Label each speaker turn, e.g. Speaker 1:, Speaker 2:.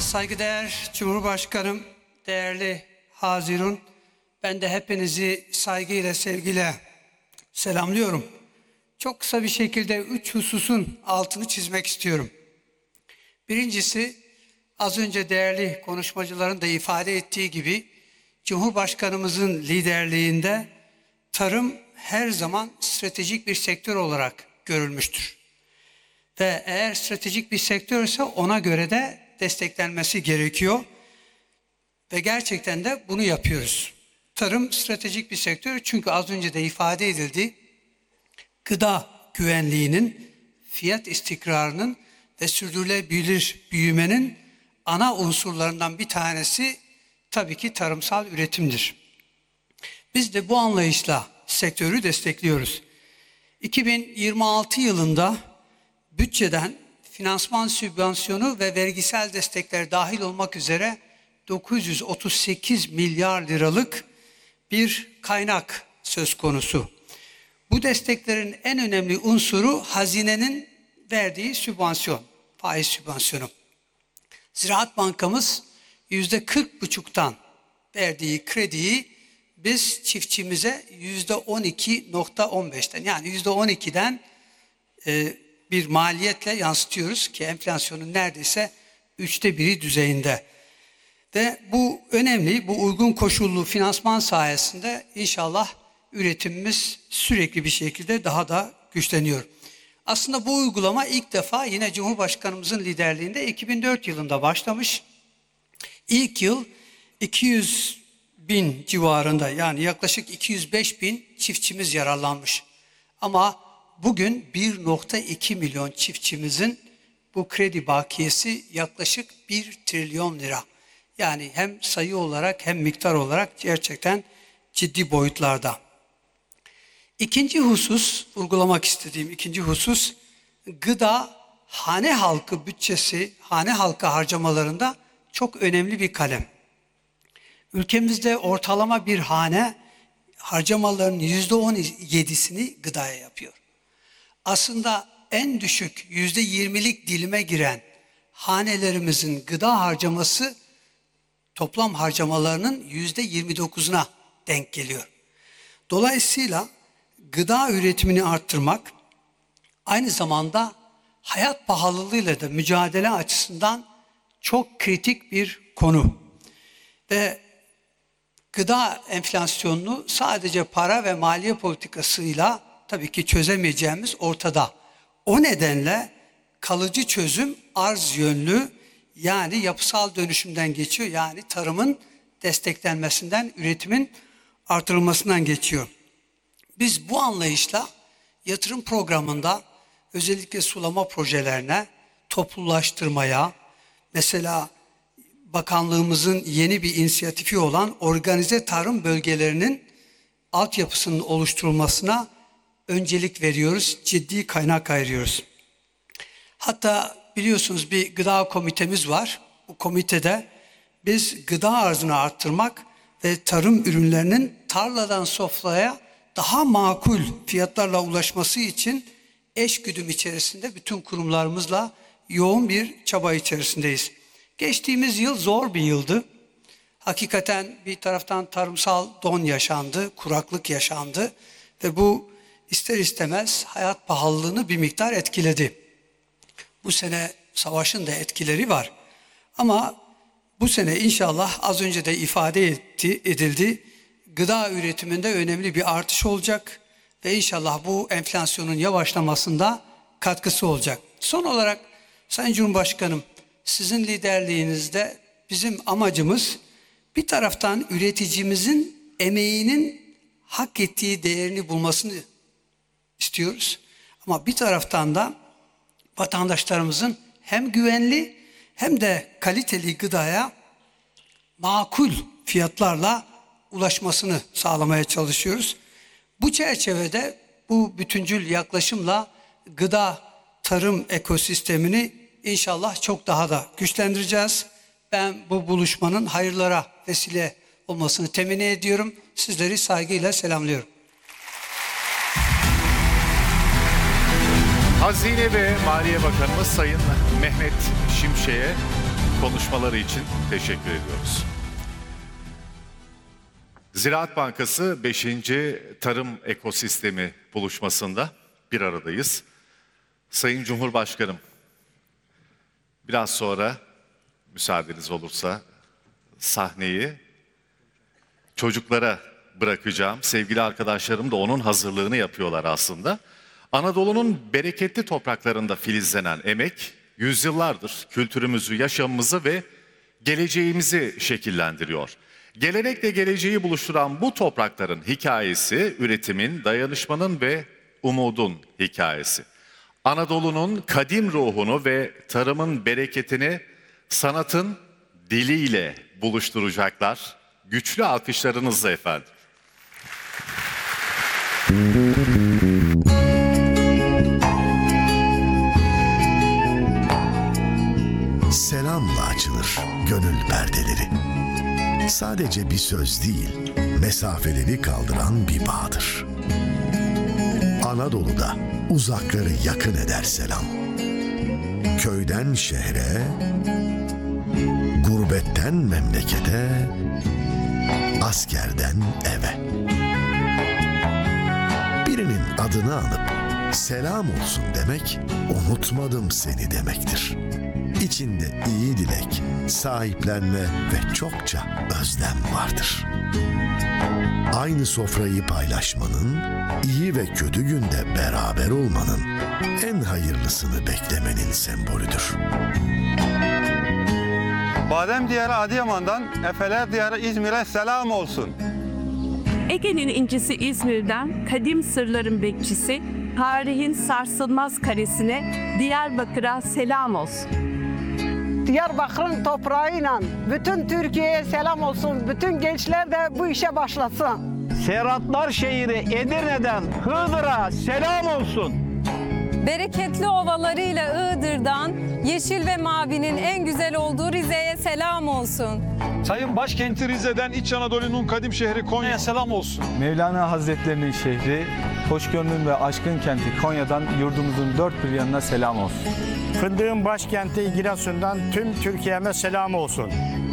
Speaker 1: Saygıdeğer Cumhurbaşkanım, değerli Hazirun, ben de hepinizi saygıyla, sevgiyle selamlıyorum. Çok kısa bir şekilde 3 hususun altını çizmek istiyorum. Birincisi, az önce değerli konuşmacıların da ifade ettiği gibi, Cumhurbaşkanımızın liderliğinde tarım her zaman stratejik bir sektör olarak görülmüştür. Ve eğer stratejik bir sektörse ona göre de desteklenmesi gerekiyor. Ve gerçekten de bunu yapıyoruz. Tarım stratejik bir sektör çünkü az önce de ifade edildi. Gıda güvenliğinin, fiyat istikrarının ve sürdürülebilir büyümenin ana unsurlarından bir tanesi tabii ki tarımsal üretimdir. Biz de bu anlayışla sektörü destekliyoruz. 2026 yılında bütçeden finansman sübvansiyonu ve vergisel destekler dahil olmak üzere 938 milyar liralık bir kaynak söz konusu. Bu desteklerin en önemli unsuru hazinenin verdiği sübvansiyon, faiz sübvansiyonu. Ziraat Bankamız %40,5'tan verdiği krediyi biz çiftçimize %12,15'ten yani %12'den bir maliyetle yansıtıyoruz ki enflasyonun neredeyse 1/3 düzeyinde. Ve bu önemli, bu uygun koşullu finansman sayesinde inşallah üretimimiz sürekli bir şekilde daha da güçleniyor. Aslında bu uygulama ilk defa yine Cumhurbaşkanımızın liderliğinde 2004 yılında başlamış. İlk yıl 200 bin civarında yani yaklaşık 205 bin çiftçimiz yararlanmış. Ama bugün 1,2 milyon çiftçimizin bu kredi bakiyesi yaklaşık 1 trilyon lira. Yani hem sayı olarak hem miktar olarak gerçekten ciddi boyutlarda. İkinci husus, vurgulamak istediğim ikinci husus, gıda hane halkı bütçesi, hane halkı harcamalarında çok önemli bir kalem. Ülkemizde ortalama bir hane harcamalarının %17'sini gıdaya yapıyor. Aslında en düşük %20'lik dilime giren hanelerimizin gıda harcaması toplam harcamalarının %29'una denk geliyor. Dolayısıyla gıda üretimini arttırmak aynı zamanda hayat pahalılığıyla da mücadele açısından çok kritik bir konu. Ve gıda enflasyonunu sadece para ve maliye politikasıyla tabii ki çözemeyeceğimiz ortada. O nedenle kalıcı çözüm arz yönlü yani yapısal dönüşümden geçiyor. Yani tarımın desteklenmesinden, üretimin artırılmasından geçiyor. Biz bu anlayışla yatırım programında özellikle sulama projelerine, toplulaştırmaya, mesela bakanlığımızın yeni bir inisiyatifi olan organize tarım bölgelerinin altyapısının oluşturulmasına öncelik veriyoruz, ciddi kaynak ayırıyoruz. Hatta biliyorsunuz bir gıda komitemiz var. Bu komitede biz gıda arzını arttırmak ve tarım ürünlerinin tarladan sofraya daha makul fiyatlarla ulaşması için eşgüdüm içerisinde bütün kurumlarımızla yoğun bir çaba içerisindeyiz. Geçtiğimiz yıl zor bir yıldı. Hakikaten bir taraftan tarımsal don yaşandı, kuraklık yaşandı ve bu ister istemez hayat pahalılığını bir miktar etkiledi. Bu sene savaşın da etkileri var. Ama bu sene inşallah az önce de ifade edildi. Gıda üretiminde önemli bir artış olacak ve inşallah bu enflasyonun yavaşlamasında katkısı olacak. Son olarak Sayın Cumhurbaşkanım, sizin liderliğinizde bizim amacımız bir taraftan üreticimizin emeğinin hak ettiği değerini bulmasını istiyoruz. Ama bir taraftan da vatandaşlarımızın hem güvenli hem de kaliteli gıdaya makul fiyatlarla ulaşmasını sağlamaya çalışıyoruz. Bu çerçevede bu bütüncül yaklaşımla gıda tarım ekosistemini inşallah çok daha da güçlendireceğiz. Ben bu buluşmanın hayırlara vesile olmasını temenni ediyorum. Sizleri saygıyla selamlıyorum.
Speaker 2: Hazine ve Maliye Bakanımız Sayın Mehmet Şimşek'e konuşmaları için teşekkür ediyoruz. Ziraat Bankası 5. Tarım Ekosistemi buluşmasında bir aradayız. Sayın Cumhurbaşkanım, biraz sonra müsaadeniz olursa sahneyi çocuklara bırakacağım. Sevgili arkadaşlarım da onun hazırlığını yapıyorlar aslında. Anadolu'nun bereketli topraklarında filizlenen emek, yüzyıllardır kültürümüzü, yaşamımızı ve geleceğimizi şekillendiriyor. Gelenekle geleceği buluşturan bu toprakların hikayesi, üretimin, dayanışmanın ve umudun hikayesi. Anadolu'nun kadim ruhunu ve tarımın bereketini sanatın diliyle buluşturacaklar. Güçlü alkışlarınızla efendim.
Speaker 3: Selamla açılır gönül perdeleri. Sadece bir söz değil, mesafeleri kaldıran bir bağdır. Anadolu'da uzakları yakın eder selam. Köyden şehre, gurbetten memlekete, askerden eve. Birinin adını anıp selam olsun demek, unutmadım seni demektir. İçinde iyi dilek, sahiplenme ve çokça özlem vardır. Aynı sofrayı paylaşmanın, iyi ve kötü günde beraber olmanın en hayırlısını beklemenin sembolüdür.
Speaker 4: Badem diyarı Adıyaman'dan, Efeler diyarı İzmir'e selam olsun.
Speaker 5: Ege'nin incisi İzmir'den, kadim sırların bekçisi, tarihin sarsılmaz karesine, Diyarbakır'a selam olsun.
Speaker 6: Diyarbakır'ın toprağıyla bütün Türkiye'ye selam olsun. Bütün gençler de bu işe başlasın.
Speaker 7: Serhatlar şehri Edirne'den Iğdır'a selam olsun.
Speaker 8: Bereketli ovalarıyla Iğdır'dan, yeşil ve mavinin en güzel olduğu Rize'ye selam olsun.
Speaker 9: Sayın Başkenti Rize'den İç Anadolu'nun kadim şehri Konya'ya selam olsun.
Speaker 10: Mevlana Hazretlerinin şehri, hoşgörünün ve aşkın kenti Konya'dan yurdumuzun dört bir yanına selam olsun.
Speaker 7: Fındığın başkenti Giresun'dan tüm Türkiye'me selam olsun.